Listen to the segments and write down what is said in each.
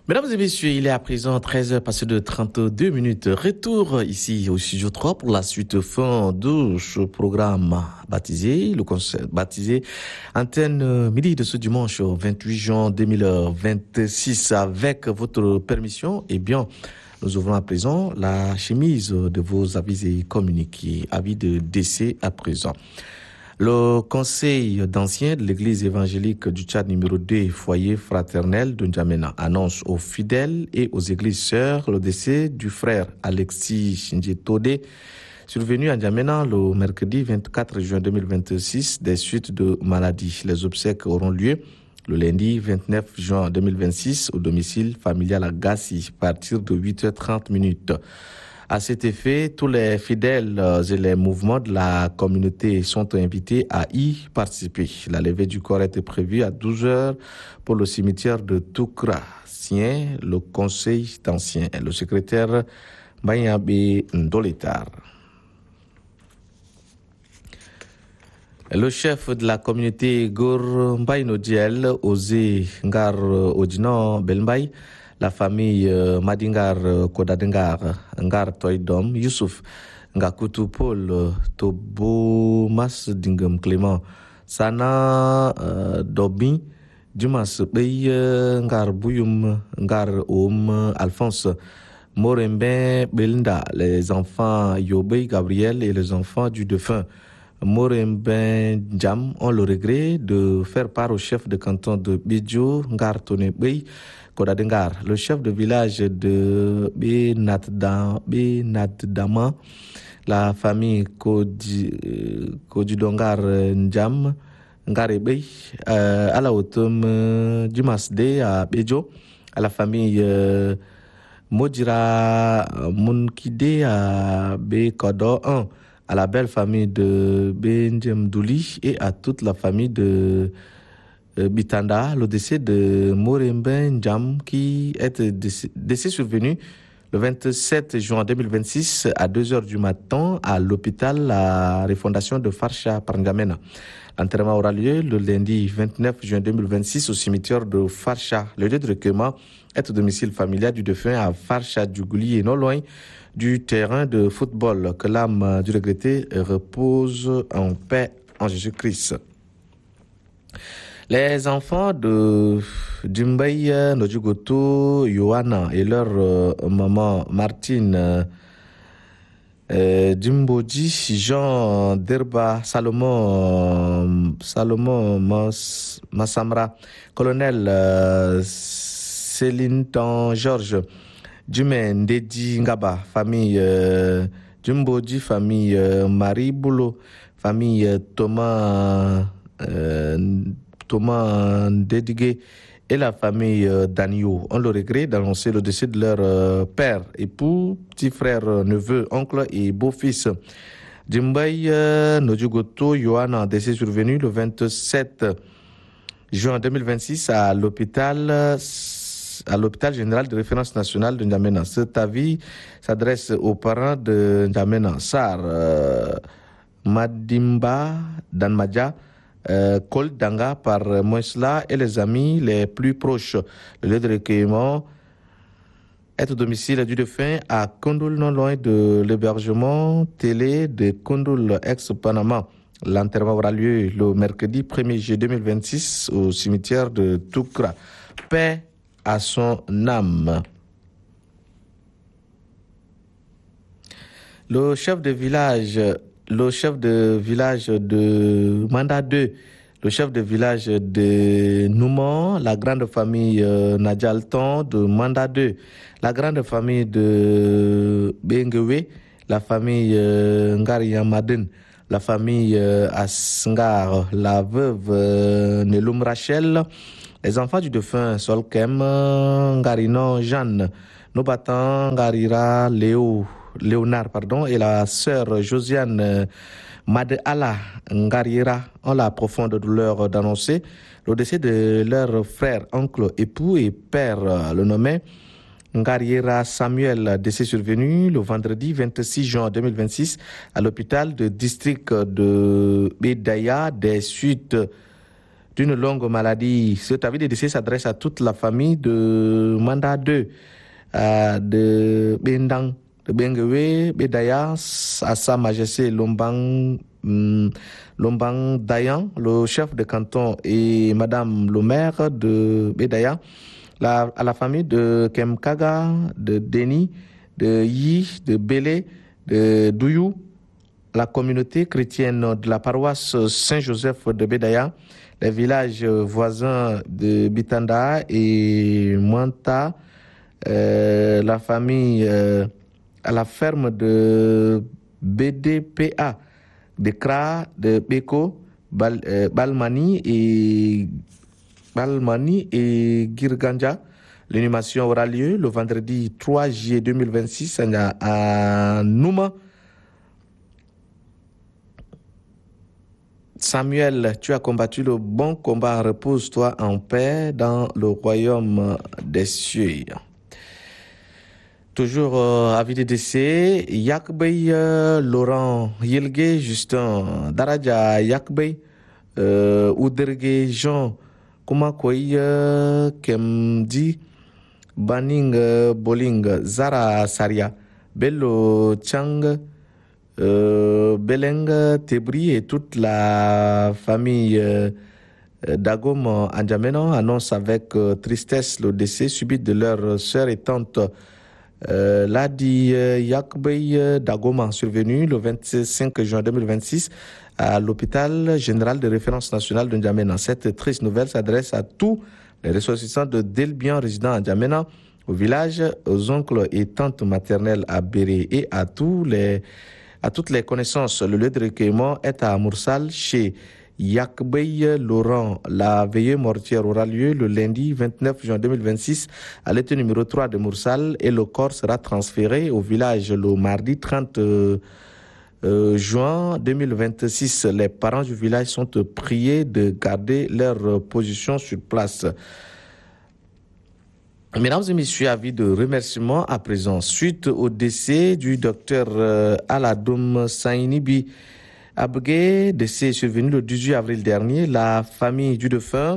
Mesdames et messieurs, il est à présent 13h passé de 32 minutes. Retour ici au studio 3 pour la suite fin de ce programme baptisé, le concert baptisé Antenne Midi de ce dimanche 28 juin 2026. Avec votre permission, nous ouvrons à présent la chemise de vos avis et communiqués. Avis de décès à présent. Le conseil d'anciens de l'église évangélique du Tchad numéro 2, foyer fraternel de N'Djamena, annonce aux fidèles et aux églises sœurs le décès du frère Alexis Shinji-Tode, survenu à N'Djamena le mercredi 24 juin 2026 des suites de maladie. Les obsèques auront lieu le lundi 29 juin 2026 au domicile familial à Gassi, à partir de 8h30. À cet effet, tous les fidèles et les mouvements de la communauté sont invités à y participer. La levée du corps était prévue à 12h pour le cimetière de Toukra. Sien, le conseil d'anciens, le secrétaire Bayabe Ndoletar. Le chef de la communauté Gour Mbaye Nodiel, Osé Ngar Odino Belmbaye, la famille Madingar Kodadengar, Ngar Toydom, Youssouf, Ngakutu Paul, Tobo Mas Dingam Clément, Sana Dobin, Dumas Bey, Ngar Bouyum, Ngar Om, Alphonse, Moremben Belinda, les enfants Yobey Gabriel et les enfants du défunt Moremben Djam ont le regret de faire part au chef de canton de Bidjo, Ngar Tonebey, Kodadengar, le chef de village de Benatdama, la famille Kodidongar Ndjam, Ngarebey, à la automne Dumasde à Bejo, à la famille Modira Munkide à Bekodo 1, à la belle famille de Benjemdouli et à toute la famille de Bitanda, le décès de Moremben Ndjam qui est décès survenu le 27 juin 2026 à 2h du matin à l'hôpital La Refondation de Farsha par N'Djamena. L'enterrement aura lieu le lundi 29 juin 2026 au cimetière de Farsha. Le lieu de recueillement est au domicile familial du défunt à Farsha Djougouli et non loin du terrain de football. Que l'âme du regretté repose en paix en Jésus-Christ. Les enfants de Djimbaye, Nodjugoto, Yohana et leur maman Martine Djimboji, Jean Derba, Salomon Massamra, colonel Céline Tan Georges, Djumen Dedi Ngaba, famille Djimboji, famille Marie Boulot, famille Thomas Dédigué et la famille Danio ont le regret d'annoncer le décès de leur père, époux, petit frère, neveu, oncle et beau-fils. Djimbaye Nodjugoto Yohana, décès survenu le 27 juin 2026 à l'hôpital général de référence nationale de N'Djamena. Cet avis s'adresse aux parents de N'Djamena, Sar Madimba Danmadja, Kol Danga par Moesla et les amis les plus proches. Le lieu de recueillement est au domicile du défunt à Kondoul, non loin de l'hébergement télé de Kondoul, ex-Panama. L'enterrement aura lieu le mercredi 1er juillet 2026 au cimetière de Toukra. Paix à son âme. Le chef de village de Manda 2, le chef de village de Nouman, la grande famille Nadjalton de Manda 2, la grande famille de Bengewe, la famille Ngariamaden, la famille Asngar, la veuve Nelum Rachel, les enfants du défunt Solkem, Ngarinon Jeanne, Nobatan Ngarira Léonard, et la sœur Josiane Madeala Ngariera ont la profonde douleur d'annoncer le décès de leur frère, oncle, époux et père, le nommé Ngariera Samuel, décès survenu le vendredi 26 juin 2026 à l'hôpital de district de Bédaya des suites d'une longue maladie. Cet avis de décès s'adresse à toute la famille de Manda 2, de Bendang, de Bengewe, Bedaya, à Sa Majesté Lombang, Lombang Dayan, le chef de canton, et Madame le maire de Bedaya, à la famille de Kemkaga, de Deni, de Yi, de Bélé, de Douyou, la communauté chrétienne de la paroisse Saint-Joseph de Bedaya, les villages voisins de Bitanda et Manta, la famille à la ferme de BDPA, de Kra, de Beko, Balmani et Girganja. L'inhumation aura lieu le vendredi 3 juillet 2026 à Nouma. Samuel, tu as combattu le bon combat, repose-toi en paix dans le royaume des cieux. Toujours avis de décès, Yakbey Laurent Yilge Justin, Daraja Yakbey, Ouderge Jean, Kumakoy Kemdi, Banning Boling, Zara Saria, Bello Chang, Beleng Tebri et toute la famille d'Agom Andjamena annonce avec tristesse le décès subit de leur sœur et tante Ladi Yakbey Dagoma, survenu le 25 juin 2026 à l'hôpital général de référence nationale de N'Djamena. Cette triste nouvelle s'adresse à tous les ressortissants de Delbian résidant à N'Djamena, au village, aux oncles et tantes maternelles à Béré et à toutes les connaissances. Le lieu de recueillement est à Moursal chez Yakbey Laurent. La veillée mortuaire aura lieu le lundi 29 juin 2026 à l'état numéro 3 de Moursal et le corps sera transféré au village le mardi 30 juin 2026. Les parents du village sont priés de garder leur position sur place. Mesdames et messieurs, avis de remerciement à présent. Suite au décès du docteur Aladoum Sainibi Abgué, décès survenu le 18 avril dernier, la famille du défunt,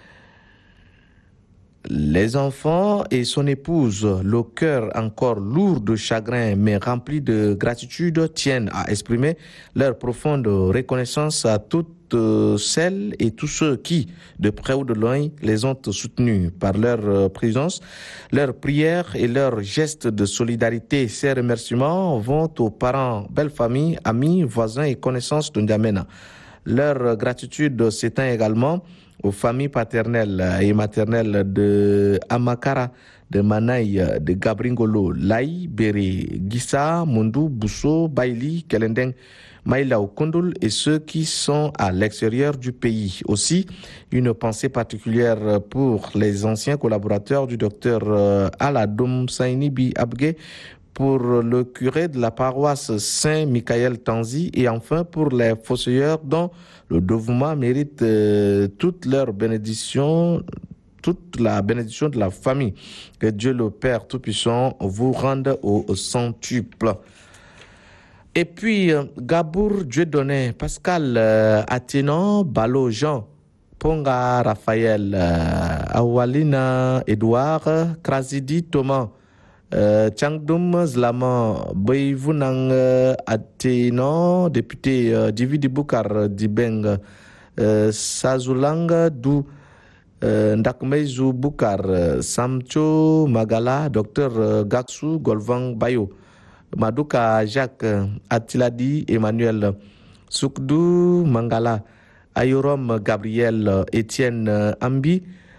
les enfants et son épouse, le cœur encore lourd de chagrin mais rempli de gratitude, tiennent à exprimer leur profonde reconnaissance à toutes celles et tous ceux qui, de près ou de loin, les ont soutenus par leur présence, leurs prières et leurs gestes de solidarité. Ces remerciements vont aux parents, belles familles, amis, voisins et connaissances de N'Djamena. Leur gratitude s'étend également aux familles paternelles et maternelles de Amakara, de Manaï, de Gabringolo, Laï, Béré, Gissa, Mundu, Bousso, Baili, Kelendeng, Maïlao, Kondul et ceux qui sont à l'extérieur du pays. Aussi, une pensée particulière pour les anciens collaborateurs du docteur Aladoum Sainibi Abgué, pour le curé de la paroisse Saint-Michael Tanzi et enfin pour les fossoyeurs dont le dévouement mérite toute la bénédiction de la famille. Que Dieu le Père Tout-Puissant vous rende au centuple. Et puis, Gabour Dieudonné, Pascal Athénan, Balo Jean, Ponga Raphaël, Awalina Edouard, Krasidi Thomas, Changdum Zlaman, Boyvunang Athénan, député Dividi Boukar Dibeng, Sazulang Dou, Ndakmeizu Boukar, Samcho Magala, Dr Gaksou Golvang Bayo, Madouka Jacques, Atiladi Emmanuel, Soukdou Mangala, Ayorom Gabriel, Étienne Ambi,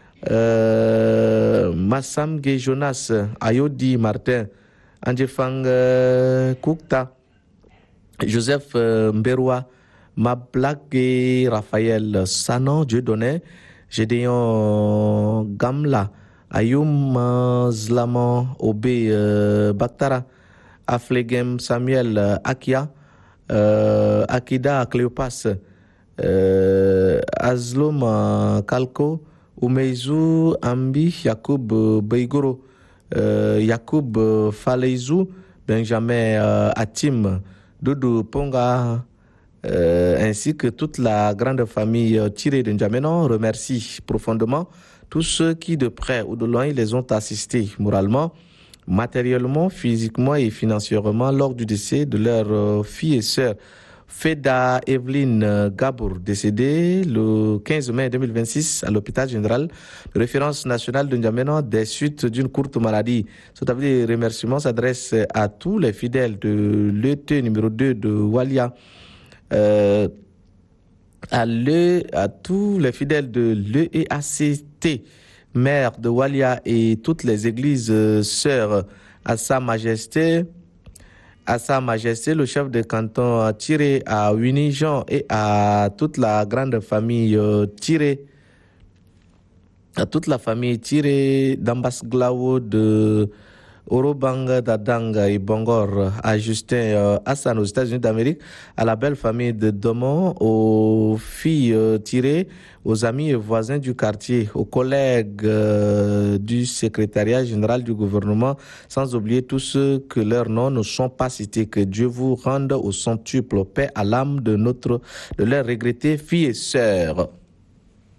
Massam Gay Jonas, Ayodi Martin, Andjefang Koukta, Joseph Mberoua, Mablake Raphaël, Sanon Dieudonné, Gédéon Gamla, Ayoum Zlaman Obé Baktara, Aflegem Samuel Akia, Akida Cléopas, Azlom Kalko, Umeizu Ambi, Yacoub Beigoro, Yacoub Faleizou, Benjamin Atim, Doudou Ponga, ainsi que toute la grande famille tirée de N'Djamena remercie profondément tous ceux qui, de près ou de loin, les ont assistés moralement, matériellement, physiquement et financièrement lors du décès de leurs filles et sœurs. Feda Evelyne Gabour, décédée le 15 mai 2026 à l'hôpital général de référence nationale de N'Djamena des suites d'une courte maladie. Ce tableau de remerciements s'adresse à tous les fidèles de l'ET numéro 2 de Walia, à tous les fidèles de l'EACT, maire de Walia et toutes les églises sœurs, à Sa Majesté le chef de canton Tiré, à Winnie Jean et à toute la grande famille Tiré, d'Ambasglao, de Orobanga, Dadanga et Bangor, à Justin Hassan aux États-Unis d'Amérique, à la belle famille de Domon, aux filles tirées, aux amis et voisins du quartier, aux collègues du secrétariat général du gouvernement, sans oublier tous ceux que leurs noms ne sont pas cités. Que Dieu vous rende au centuple paix à l'âme de leurs regrettées filles et sœurs.